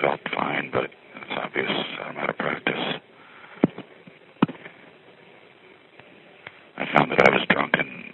felt fine, but it's obvious I'm out of practice. I found that I was drunk and